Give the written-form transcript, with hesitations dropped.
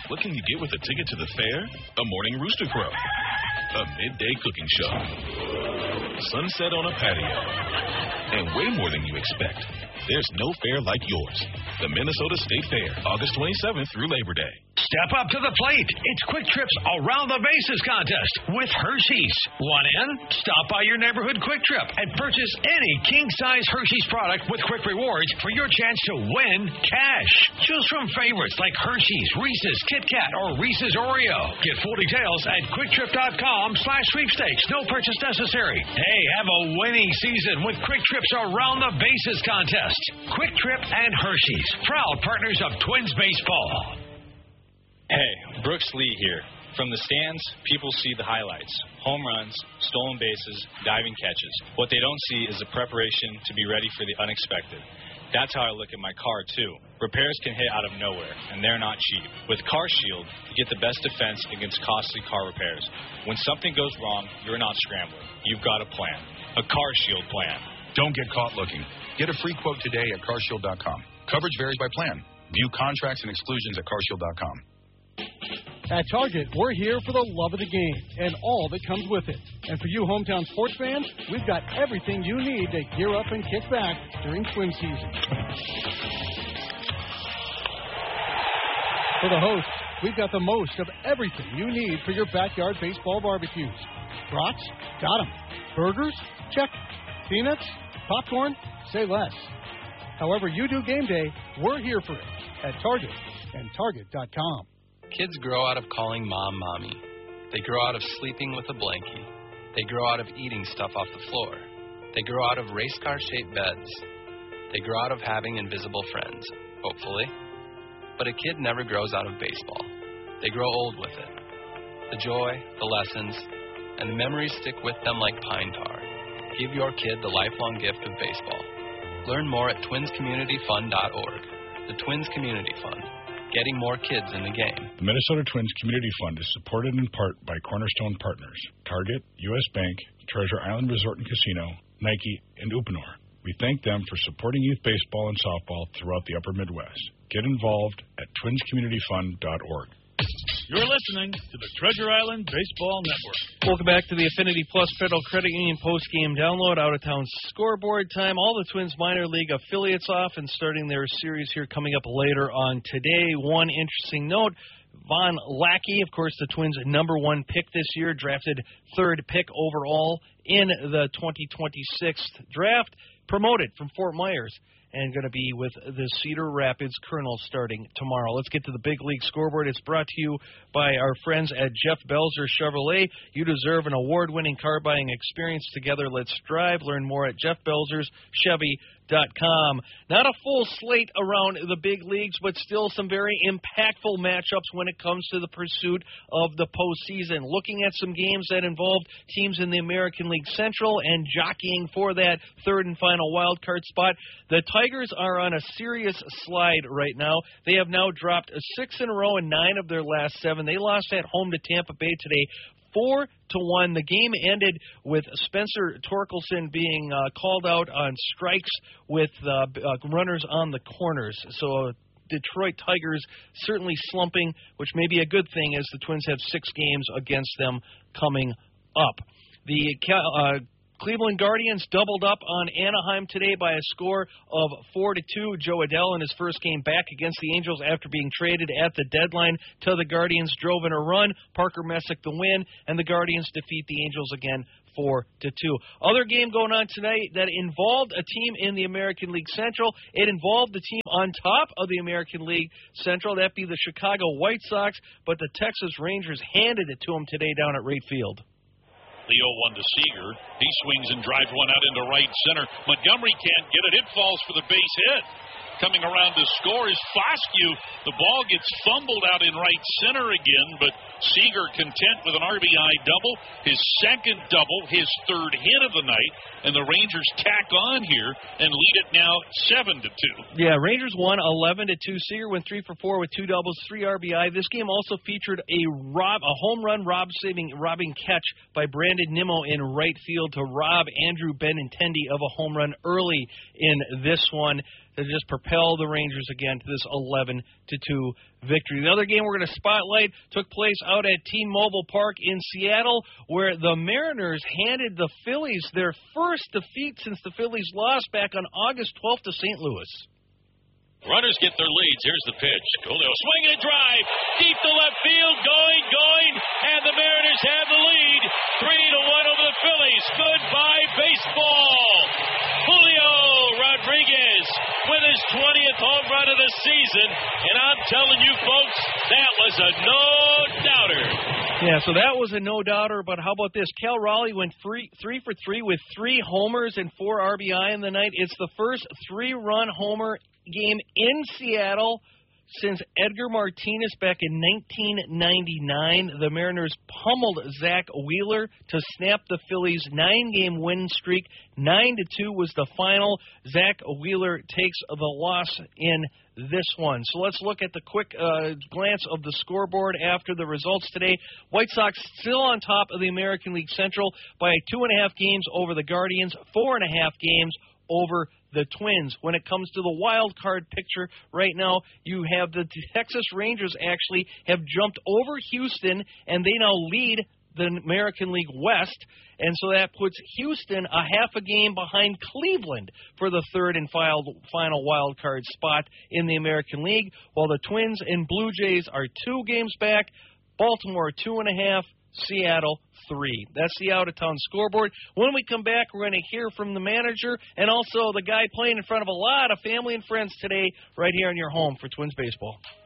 What can you get with a ticket to the fair? A morning rooster crow. A midday cooking show. Sunset on a patio. And way more than you expect. There's no fair like yours. The Minnesota State Fair, August 27th through Labor Day. Step up to the plate. It's Quick Trip's Around the Bases contest with Hershey's. Want in? Stop by your neighborhood Quick Trip and purchase any king-size Hershey's product with Quick Rewards for your chance to win cash. Choose from favorites like Hershey's, Reese's, Kit Kat, or Reese's Oreo. Get full details at QuickTrip.com/sweepstakes. No purchase necessary. Hey, have a winning season with Quick Trip's Around the Bases contest. Quick Trip and Hershey's, proud partners of Twins baseball. Hey, Brooks Lee here. From the stands, people see the highlights. Home runs, stolen bases, diving catches. What they don't see is the preparation to be ready for the unexpected. That's how I look at my car, too. Repairs can hit out of nowhere, and they're not cheap. With Car Shield, you get the best defense against costly car repairs. When something goes wrong, you're not scrambling. You've got a plan. A Car Shield plan. Don't get caught looking. Get a free quote today at carshield.com. Coverage varies by plan. View contracts and exclusions at carshield.com. At Target, we're here for the love of the game and all that comes with it. And for you hometown sports fans, we've got everything you need to gear up and kick back during swim season. For the hosts, we've got the most of everything you need for your backyard baseball barbecues. Brats? Got 'em. Burgers? Check. Peanuts? Popcorn? Say less. However you do game day, we're here for it at Target and Target.com. Kids grow out of calling mom mommy. They grow out of sleeping with a blankie. They grow out of eating stuff off the floor. They grow out of race car-shaped beds. They grow out of having invisible friends, hopefully. But a kid never grows out of baseball. They grow old with it. The joy, the lessons, and the memories stick with them like pine tar. Give your kid the lifelong gift of baseball. Learn more at twinscommunityfund.org. The Twins Community Fund. Getting more kids in the game. The Minnesota Twins Community Fund is supported in part by Cornerstone Partners, Target, U.S. Bank, Treasure Island Resort and Casino, Nike, and Uponor. We thank them for supporting youth baseball and softball throughout the Upper Midwest. Get involved at twinscommunityfund.org. You're listening to the Treasure Island Baseball Network. Welcome back to the Affinity Plus Federal Credit Union post-game download. Out-of-town scoreboard time. All the Twins minor league affiliates off and starting their series here coming up later on today. One interesting note, Von Lackey, of course, the Twins' number one pick this year, drafted third pick overall in the 2026 draft, promoted from Fort Myers, and going to be with the Cedar Rapids Colonels starting tomorrow. Let's get to the big league scoreboard. It's brought to you by our friends at Jeff Belzer Chevrolet. You deserve an award-winning car buying experience. Together, let's drive. Learn more at jeffbelzerschevy.com. Not a full slate around the big leagues, but still some very impactful matchups when it comes to the pursuit of the postseason. Looking at some games that involved teams in the American League Central and jockeying for that third and final wild card spot. The Tigers are on a serious slide right now. They have now dropped 6 in a row and 9 of their last 7. They lost at home to Tampa Bay today, 4-1. The game ended with Spencer Torkelson being called out on strikes with runners on the corners. So Detroit Tigers certainly slumping, which may be a good thing as the Twins have 6 games against them coming up. The Cleveland Guardians doubled up on Anaheim today by a score of 4-2. Joe Adell in his first game back against the Angels after being traded at the deadline to the Guardians drove in a run. Parker Messick the win, and the Guardians defeat the Angels again 4-2. Other game going on tonight that involved a team in the American League Central. It involved the team on top of the American League Central. That'd be the Chicago White Sox, but the Texas Rangers handed it to them today down at Wright Field. The 0-1 to Seager. He swings and drives one out into right center. Montgomery can't get it. It falls for the base hit. Coming around to score is Foscue. The ball gets fumbled out in right center again, but Seager content with an RBI double, his second double, his third hit of the night, and the Rangers tack on here and lead it now 7-2. Yeah, Rangers won 11-2. Seager went 3 for 4 with 2 doubles, 3 RBI. This game also featured a home run robbing catch by Brandon Nimmo in right field to rob Andrew Benintendi of a home run early in this one. to just propel the Rangers again to this 11-2 victory. The other game we're going to spotlight took place out at T-Mobile Park in Seattle, where the Mariners handed the Phillies their first defeat since the Phillies lost back on August 12th to St. Louis. Runners get their leads. Here's the pitch. Julio swinging a drive. Deep to left field. Going. And the Mariners have the lead. 3-1 over the Phillies. Goodbye, baseball. Julio Rodriguez with his 20th home run of the season. And I'm telling you, folks, that was a no-doubter. Yeah, so that was a no-doubter, but how about this? Cal Raleigh went 3 for 3 with 3 homers and 4 RBI in the night. It's the first 3-run homer game in Seattle since Edgar Martinez back in 1999. The Mariners pummeled Zach Wheeler to snap the Phillies' 9-game win streak. 9-2 was the final. Zach Wheeler takes the loss in this one. So let's look at the quick glance of the scoreboard after the results today. White Sox still on top of the American League Central by 2.5 games over the Guardians, 4.5 games over the Twins. When it comes to the wild card picture right now, you have the Texas Rangers actually have jumped over Houston, and they now lead the American League West, and so that puts Houston a half a game behind Cleveland for the third and final wild card spot in the American League, while the Twins and Blue Jays are 2 games back, Baltimore 2.5, Seattle 3. That's the out-of-town scoreboard. When we come back, we're going to hear from the manager and also the guy playing in front of a lot of family and friends today right here in your home for Twins Baseball.